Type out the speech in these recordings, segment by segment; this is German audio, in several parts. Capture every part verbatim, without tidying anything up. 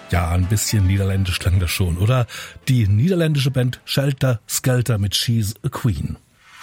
Ja, ein bisschen niederländisch klang das schon, oder? Die niederländische Band Shelter Skelter mit She's a Queen.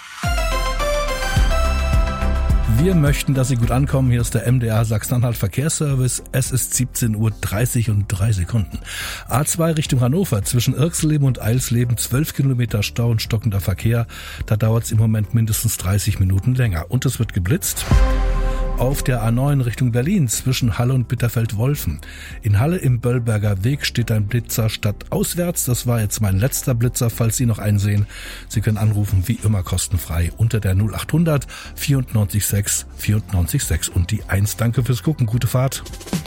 Wir möchten, dass Sie gut ankommen. Hier ist der M D R Sachsen-Anhalt Verkehrsservice. Es ist siebzehn Uhr dreißig und drei Sekunden. A zwei Richtung Hannover, zwischen Irxleben und Eilsleben, zwölf Kilometer Stau und stockender Verkehr. Da dauert es im Moment mindestens dreißig Minuten länger. Und es wird geblitzt. Auf der A neun Richtung Berlin zwischen Halle und Bitterfeld-Wolfen. In Halle im Böllberger Weg steht ein Blitzer stadtauswärts. Das war jetzt mein letzter Blitzer, falls Sie noch einen sehen. Sie können anrufen, wie immer kostenfrei, unter der null acht hundert vierundneunzig sechs vierundneunzig sechs und die eins. Danke fürs Gucken, gute Fahrt.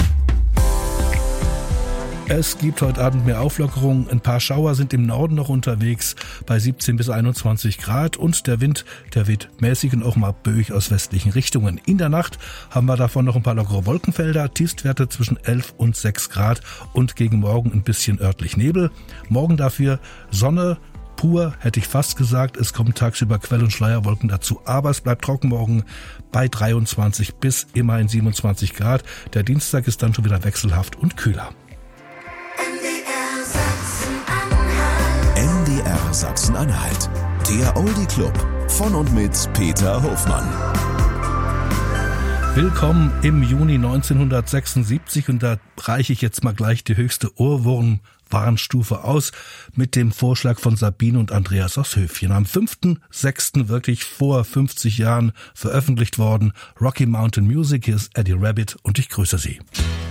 Es gibt heute Abend mehr Auflockerungen. Ein paar Schauer sind im Norden noch unterwegs bei siebzehn bis einundzwanzig Grad und der Wind, der weht mäßig und auch mal böig aus westlichen Richtungen. In der Nacht haben wir davon noch ein paar lockere Wolkenfelder, Tiefstwerte zwischen elf und sechs Grad und gegen morgen ein bisschen örtlich Nebel. Morgen dafür Sonne pur, hätte ich fast gesagt. Es kommen tagsüber Quell- und Schleierwolken dazu, aber es bleibt trocken morgen bei dreiundzwanzig bis immerhin siebenundzwanzig Grad. Der Dienstag ist dann schon wieder wechselhaft und kühler. M D R Sachsen-Anhalt, der Oldie Club von und mit Peter Hofmann. Willkommen im Juni neunzehnhundertsechsundsiebzig und da reiche ich jetzt mal gleich die höchste Ohrwurm-Warnstufe aus mit dem Vorschlag von Sabine und Andreas aus Höfchen. Am fünften sechsten wirklich vor fünfzig Jahren veröffentlicht worden. Rocky Mountain Music, hier ist Eddie Rabbit und ich grüße Sie.